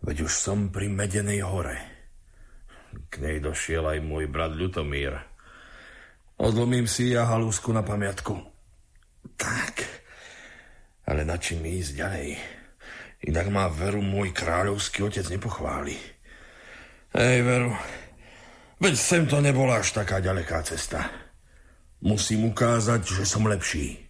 Veď už som pri Medenej hore. K nej došiel aj môj brat Ľutomír. Odlomím si ja halúsku na pamiatku. Tak, ale na čím ísť ďalej? Inak má Veru môj kráľovský otec nepochváli. Hej, Veru, veď sem to nebola až taká ďaleká cesta. Musím ukázať, že som lepší.